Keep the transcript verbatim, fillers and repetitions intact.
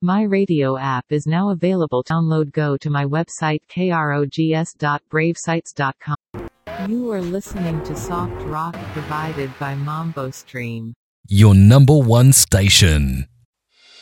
My radio app is now available. Download. Go to my website krogs dot brave sites dot com. You are listening to Soft Rock provided by Mambo Stream. Your number one station.